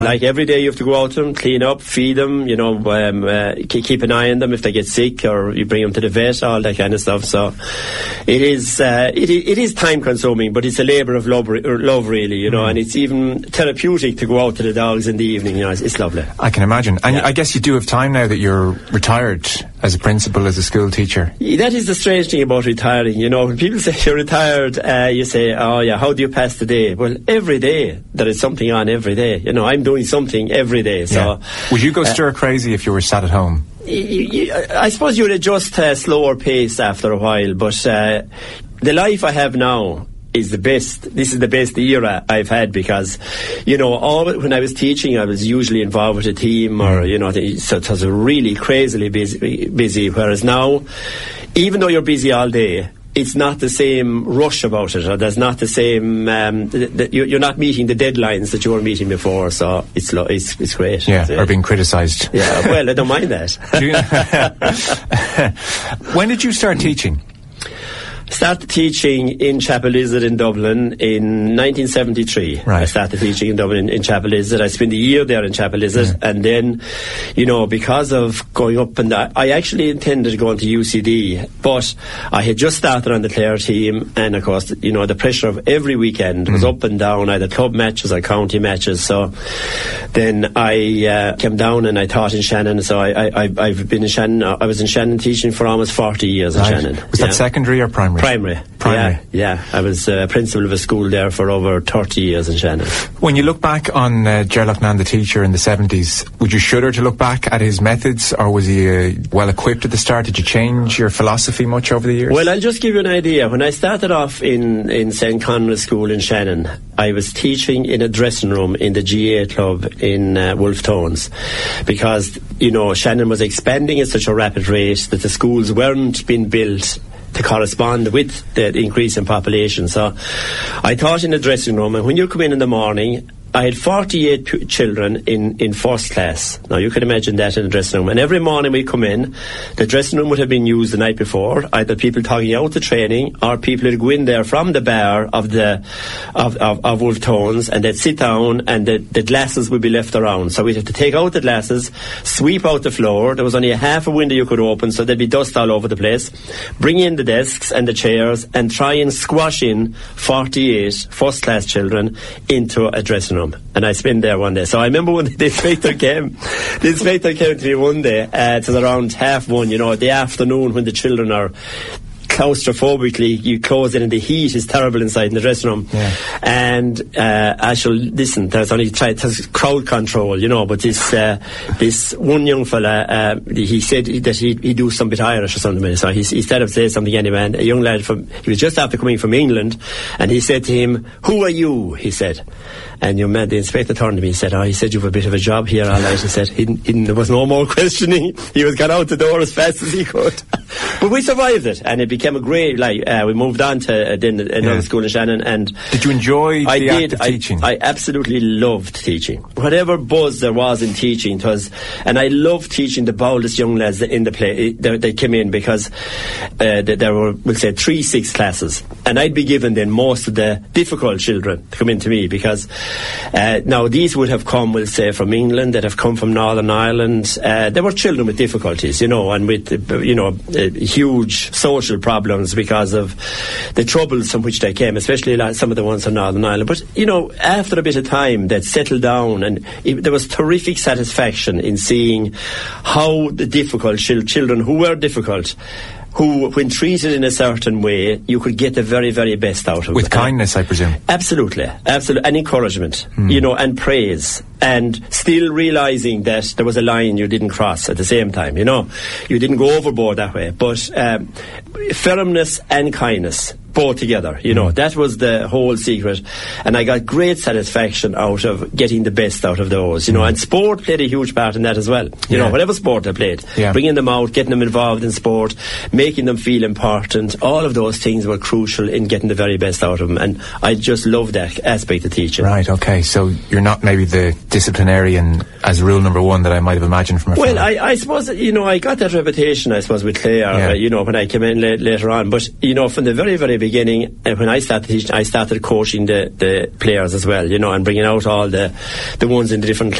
Like every day you have to go out to them, clean up, feed them, keep an eye on them if they get sick, or you bring them to the vet, all that kind of stuff. So it is time consuming, but it's a labour of love really, and it's even therapeutic to go out to the dogs in the evening. It's lovely. I can imagine. And I guess you do have time now that you're retired as a principal, as a school teacher. That is the strange thing about retiring. When people say you're retired, you say, oh yeah, how do you pass the day? Well, every day there is something on every day. I'm doing something every day. So would you go stir crazy if you were sat at home? I suppose you would adjust to a slower pace after a while, but the life I have now is the best. This is the best era I've had, because when I was teaching, I was usually involved with a team, or so it was really crazily busy, whereas now, even though you're busy all day, it's not the same rush about it, or there's not the same you're not meeting the deadlines that you were meeting before, so it's great. Or being criticised. Well, I don't mind that. When did you start teaching? Started teaching in Chapel-Izard in Dublin in 1973. Right. I started teaching in Dublin in Chapel-Izard. I spent a year there in Chapel-Izard, and then, because of going up, and I actually intended going to UCD, but I had just started on the Clare team, and of course, the pressure of every weekend was up and down, either club matches or county matches. So then I came down and I taught in Shannon. So I've been in Shannon. I was in Shannon teaching for almost 40 years in Shannon. Was that secondary or primary? Primary. Yeah. I was principal of a school there for over 30 years in Shannon. When you look back on Ger Loughnane, the teacher in the 70s, would you shudder to look back at his methods, or was he well equipped at the start? Did you change your philosophy much over the years? Well, I'll just give you an idea. When I started off in St. Conrad's School in Shannon, I was teaching in a dressing room in the GA club in Wolfe Tones, because Shannon was expanding at such a rapid rate that the schools weren't being built to correspond with the increase in population. So I taught in the dressing room, and when you come in the morning, I had 48 children in first class. Now, you can imagine that in the dressing room. And every morning we come in, the dressing room would have been used the night before, either people talking out the training, or people would go in there from the bar of Wolfe Tones, and they'd sit down, and the glasses would be left around. So we'd have to take out the glasses, sweep out the floor. There was only a half a window you could open, so there'd be dust all over the place. Bring in the desks and the chairs, and try and squash in 48 first class children into a dressing room. And I spent there one day. So I remember when the inspector came. The inspector came to me one day. It was around 1:30, the afternoon, when the children are claustrophobically, you close it, and the heat is terrible inside in the dressing room. Yeah. And I shall listen. There's crowd control, but this one young fella, he said that he'd do some bit Irish or something. So he started to say something anyway. And a young lad he was just after coming from England, and he said to him, "Who are you?" he said. And the inspector turned to me and said, he said, "You've a bit of a job here all night." He said, there was no more questioning. He was gone out the door as fast as he could. But we survived it, and it became a great, we moved on to another school in Shannon. And did you enjoy the act of teaching? I absolutely loved teaching. Whatever buzz there was in teaching, and I loved teaching the boldest young lads in the play. They came in because there were, we'll say, 3-6 classes, and I'd be given then most of the difficult children to come into me, because now these would have come, we'll say, from England, that have come from Northern Ireland. There were children with difficulties, and with huge social problems because of the troubles from which they came, especially some of the ones from Northern Ireland. But after a bit of time, they'd settled down, and there was terrific satisfaction in seeing how the difficult children who were difficult, who, when treated in a certain way, you could get the very, very best out of them. With kindness, I presume. Absolutely. And encouragement, and praise. And still realising that there was a line you didn't cross at the same time, You didn't go overboard that way. But firmness and kindness, both together, that was the whole secret. And I got great satisfaction out of getting the best out of those, and sport played a huge part in that as well. Whatever sport they played, bringing them out, getting them involved in sport, making them feel important, all of those things were crucial in getting the very best out of them. And I just love that aspect of teaching. Right, okay. So you're not maybe the disciplinarian as rule number one that I might have imagined from a Well, I suppose, I got that reputation, I suppose, with Clare, when I came in later on. But, from the very, very beginning, when I started teaching, I started coaching the players as well, you know, and bringing out all the ones in the different